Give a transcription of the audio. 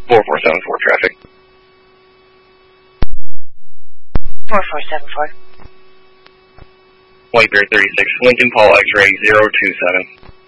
4474 traffic. 4474. White Bear 36, Lincoln Paul X-ray 027.